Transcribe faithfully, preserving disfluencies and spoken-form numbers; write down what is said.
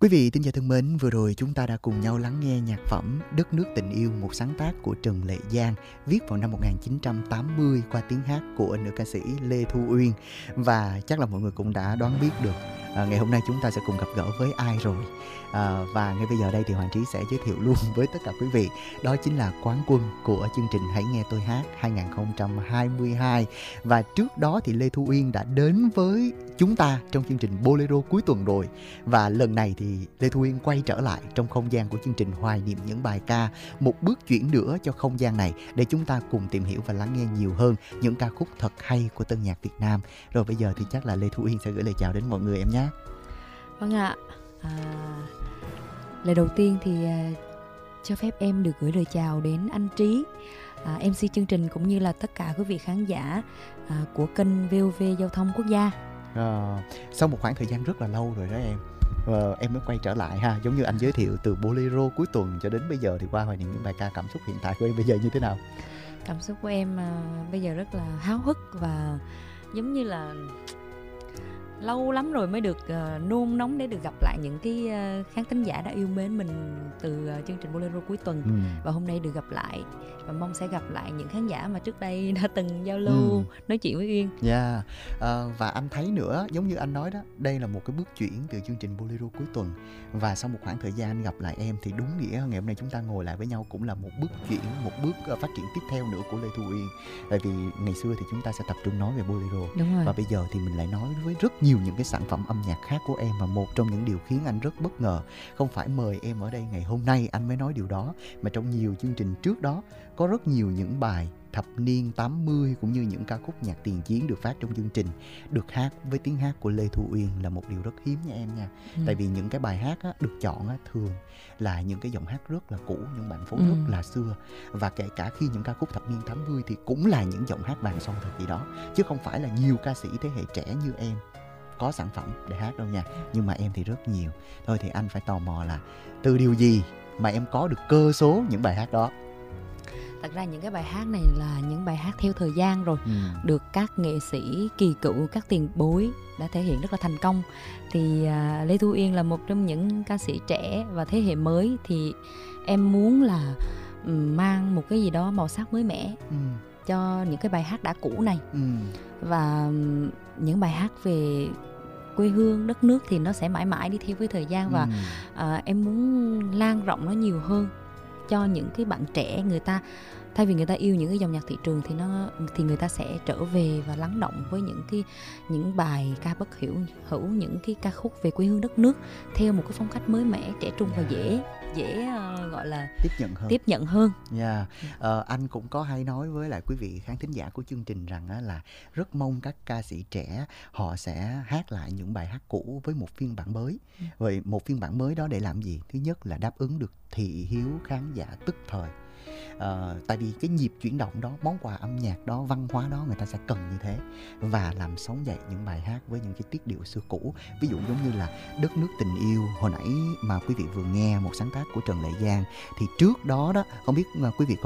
Quý vị thính giả thân mến, vừa rồi chúng ta đã cùng nhau lắng nghe nhạc phẩm Đất nước tình yêu, một sáng tác của Trần Lệ Giang, viết vào năm một nghìn chín trăm tám mươi qua tiếng hát của nữ ca sĩ Lê Thu Uyên. Và chắc là mọi người cũng đã đoán biết được à, ngày hôm nay chúng ta sẽ cùng gặp gỡ với ai rồi. À, và ngay bây giờ đây thì Hoàng Trí sẽ giới thiệu luôn với tất cả quý vị, đó chính là quán quân của chương trình Hãy Nghe Tôi Hát hai không hai hai. Và trước đó thì Lê Thu Uyên đã đến với chúng ta trong chương trình Bolero cuối tuần rồi. Và lần này thì Lê Thu Uyên quay trở lại trong không gian của chương trình Hoài Niệm Những Bài Ca, một bước chuyển nữa cho không gian này để chúng ta cùng tìm hiểu và lắng nghe nhiều hơn những ca khúc thật hay của tân nhạc Việt Nam. Rồi bây giờ thì chắc là Lê Thu Uyên sẽ gửi lời chào đến mọi người em nhé. Vâng ạ. À, lời đầu tiên thì à, cho phép em được gửi lời chào đến anh Trí, à, em xê chương trình, cũng như là tất cả quý vị khán giả à, của kênh vê o vê Giao thông Quốc gia. À, sau một khoảng thời gian rất là lâu rồi đó em, uh, em mới quay trở lại ha. Giống như anh giới thiệu, từ Bolero cuối tuần cho đến bây giờ thì qua Hoài Niệm Những Bài Ca, cảm xúc hiện tại của em bây giờ như thế nào? Cảm xúc của em à, bây giờ rất là háo hức và giống như là lâu lắm rồi mới được uh, nôn nóng để được gặp lại những cái uh, khán thính giả đã yêu mến mình từ uh, chương trình Bolero cuối tuần. ừ. Và hôm nay được gặp lại và mong sẽ gặp lại những khán giả mà trước đây đã từng giao lưu, ừ. nói chuyện với Uyên. Dạ, yeah. uh, và anh thấy nữa, giống như anh nói đó, đây là một cái bước chuyển từ chương trình Bolero cuối tuần. Và sau một khoảng thời gian anh gặp lại em thì đúng nghĩa ngày hôm nay chúng ta ngồi lại với nhau cũng là một bước chuyển, một bước uh, phát triển tiếp theo nữa của Lê Thu Uyên. Tại vì ngày xưa thì chúng ta sẽ tập trung nói về Bolero. Đúng rồi. Và bây giờ thì mình lại nói với rất nhiều những cái sản phẩm âm nhạc khác của em. Và một trong những điều khiến anh rất bất ngờ, không phải mời em ở đây ngày hôm nay anh mới nói điều đó, mà trong nhiều chương trình trước đó có rất nhiều những bài thập niên tám mươi cũng như những ca khúc nhạc tiền chiến được phát trong chương trình được hát với tiếng hát của Lê Thu Uyên là một điều rất hiếm nha em nha. ừ. Tại vì những cái bài hát á, được chọn á, thường là những cái giọng hát rất là cũ, những bản phối ừ. rất là xưa. Và kể cả khi những ca khúc thập niên tám mươi thì cũng là những giọng hát vàng son thời kỳ đó, chứ không phải là nhiều ca sĩ thế hệ trẻ như em có sản phẩm để hát đâu nha. Nhưng mà em thì rất nhiều. Thôi thì anh phải tò mò là từ điều gì mà em có được cơ số những bài hát đó? Thật ra những cái bài hát này là những bài hát theo thời gian rồi, ừ. được các nghệ sĩ kỳ cựu, các tiền bối đã thể hiện rất là thành công. Thì uh, Lê Thu Uyên là một trong những ca sĩ trẻ và thế hệ mới, thì em muốn là um, mang một cái gì đó màu sắc mới mẻ ừ. cho những cái bài hát đã cũ này. ừ. Và um, những bài hát về quê hương, đất nước thì nó sẽ mãi mãi đi theo với thời gian. Và ừ. uh, em muốn lan rộng nó nhiều hơn cho những cái bạn trẻ. Người ta thay vì người ta yêu những cái dòng nhạc thị trường thì nó thì người ta sẽ trở về và lắng động với những cái những bài ca bất hữu hữu những cái ca khúc về quê hương đất nước theo một cái phong cách mới mẻ, trẻ trung và dễ dễ uh, gọi là tiếp nhận hơn. Tiếp nhận hơn. Yeah. Uh, anh cũng có hay nói với lại quý vị khán thính giả của chương trình rằng á, là rất mong các ca sĩ trẻ họ sẽ hát lại những bài hát cũ với một phiên bản mới. Ừ. Vậy một phiên bản mới đó để làm gì? Thứ nhất là đáp ứng được thị hiếu khán giả tức thời. Uh, tại vì cái nhịp chuyển động đó, món quà âm nhạc đó, văn hóa đó người ta sẽ cần như thế. Và làm sống dậy những bài hát với những cái tiết điệu xưa cũ. Ví dụ giống như là Đất Nước Tình Yêu hồi nãy mà quý vị vừa nghe, một sáng tác của Trần Lệ Giang. Thì trước đó đó, không biết quý vị